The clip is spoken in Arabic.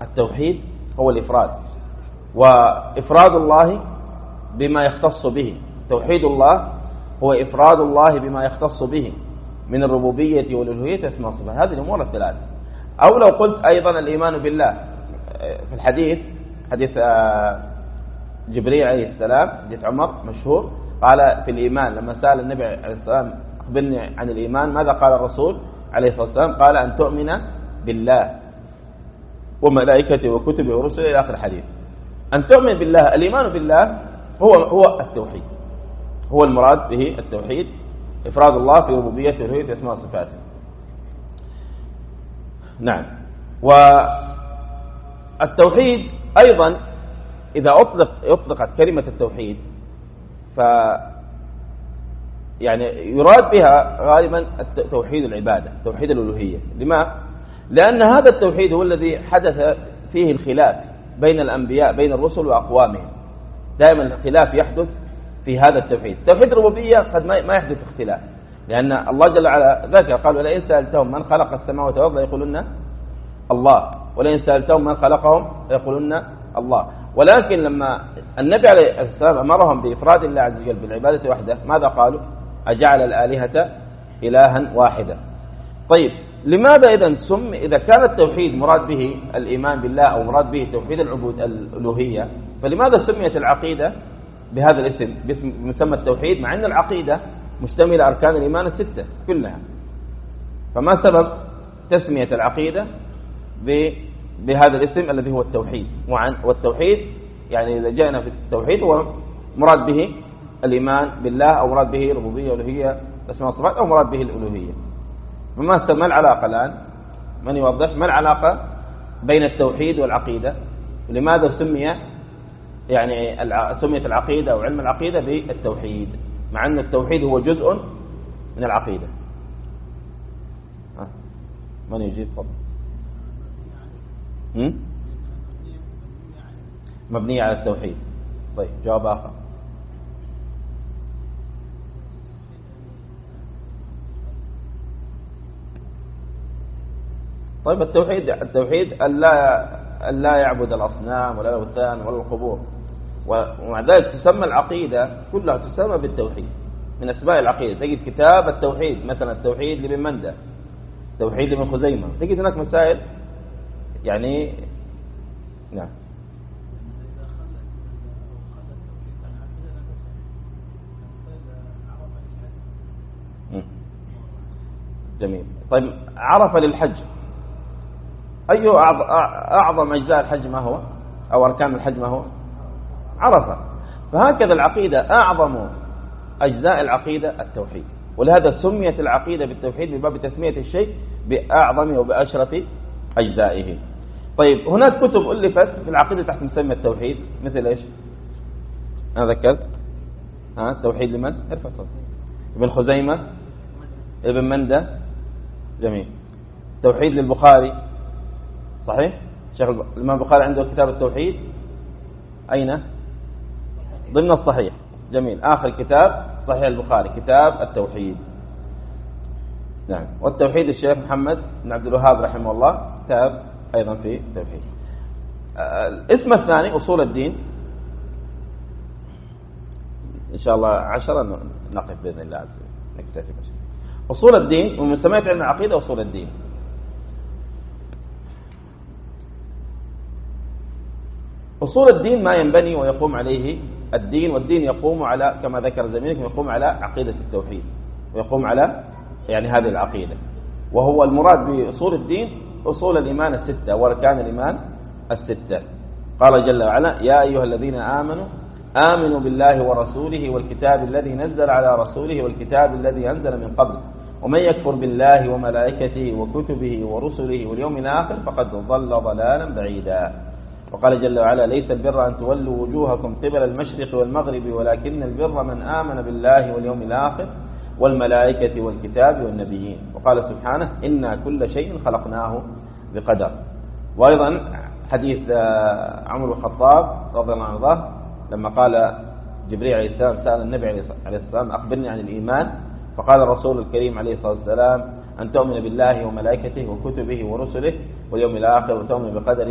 التوحيد هو الإفراد، وإفراد الله بما يختص به. توحيد الله هو إفراد الله بما يختص به من الربوبية والألوهية اسماء والصفات، هذه الأمور الثلاثة. أو لو قلت أيضا الإيمان بالله، في الحديث حديث جبريل عليه السلام، حديث عمر مشهور، قال في الإيمان لما سأل النبي عليه السلام أخبرني عن الإيمان، ماذا قال الرسول عليه الصلاة والسلام؟ قال أن تؤمن بالله وملائكته وكتبه ورسله إلى آخر الحديث. أن تؤمن بالله، الإيمان بالله هو التوحيد، هو المراد به التوحيد، إفراد الله في ربوبيته والألوهية أسماء وصفاته. نعم. والتوحيد أيضا إذا أطلقت كلمة التوحيد يعني يراد بها غالبا توحيد العبادة، توحيد الألوهية. لما؟ لأن هذا التوحيد هو الذي حدث فيه الخلاف بين الأنبياء، بين الرسل وأقوامهم. دائما الخلاف يحدث في هذا التوحيد. توحيد الربوبية قد ما يحدث اختلاف، لأن الله جل وعلا ذكر قال ولئن سألتهم من خلق السماوات والأرض يقولون الله، ولئن سألتهم من خلقهم يقولون الله. ولكن لما النبي عليه السلام أمرهم بإفراد الله عز وجل بالعبادة وحده، ماذا قالوا؟ أجعل الآلهة إلها واحدا. طيب لماذا إذا كان التوحيد مراد به الإيمان بالله أو مراد به توحيد الألوهية، فلماذا سميت العقيدة بهذا الاسم، باسم مسمى التوحيد، مع أن العقيدة مشتملة أركان الإيمان الستة كلها؟ فما سبب تسمية العقيدة بهذا الاسم الذي هو التوحيد؟ والتوحيد يعني إذا جاءنا في التوحيد هو مراد به الإيمان بالله، أو مراد به ربوبية والألوهية أسماء وصفات، أو مراد به الألوهية. ما العلاقة الآن؟ من يوضح ما العلاقة بين التوحيد والعقيدة؟ ولماذا سميت العقيدة أو علم العقيدة بالتوحيد، مع أن التوحيد هو جزء من العقيدة؟ من يجيب؟ فضل. مبنية على التوحيد. طيب جواب آخر. طيب التوحيد أن لا يعبد الأصنام ولا الأوثان ولا القبور، ومع ذلك تسمى العقيدة كلها تسمى بالتوحيد. من أسماء العقيدة تجد كتاب التوحيد، مثلا التوحيد لابن مندى، التوحيد لابن خزيمة، تجد هناك مسائل يعني. نعم. جميل. طيب عرف للحج، أي أعظم أجزاء الحج ما هو، أو أركان الحج ما هو؟ عرفة. فهكذا العقيدة أعظم أجزاء العقيدة التوحيد، ولهذا سميت العقيدة بالتوحيد بباب تسمية الشيء بأعظم وبأشرف أجزائه. طيب هناك كتب ألفت في العقيدة تحت مسمى التوحيد، مثل إيش؟ أنا ذكرت التوحيد لمن؟ ارفع صوتك. ابن خزيمة، ابن مندى. جميل. توحيد للبخاري، صحيح؟ شيخ الإمام البخاري عنده كتاب التوحيد، أين؟ ضمن الصحيح. جميل. آخر كتاب صحيح البخاري كتاب التوحيد. نعم. والتوحيد الشيخ محمد بن عبد الوهاب رحمه الله كتاب أيضا في التوحيد. الاسم الثاني أصول الدين، إن شاء الله 10 نقف بإذن الله عز وجل نكتفي بس. أصول الدين ومن سميت علم العقيدة أصول الدين. أصول الدين ما ينبني ويقوم عليه الدين، والدين يقوم على كما ذكر زميلكم يقوم على عقيدة التوحيد، ويقوم على يعني هذه العقيدة. وهو المراد بأصول الدين أصول الإيمان الستة وأركان الإيمان الستة. قال جل وعلا يا أيها الذين آمنوا بالله ورسوله والكتاب الذي نزل على رسوله والكتاب الذي أنزل من قبل ومن يكفر بالله وملائكته وكتبه ورسله واليوم الآخر فقد ضل ضلالا بعيدا. وقال جل وعلا ليس البر أن تولوا وجوهكم قبل المشرق والمغرب ولكن البر من آمن بالله واليوم الآخر والملائكة والكتاب والنبيين. وقال سبحانه إنا كل شيء خلقناه بقدر. وأيضا حديث عمر بن الخطاب رضي الله عنه لما قال جبريل عليه السلام سأل النبي عليه السلام أخبرني عن الإيمان، فقال الرسول الكريم عليه الصلاة والسلام أن تؤمن بالله وملائكته وكتبه ورسله واليوم الآخر وتؤمن بقدر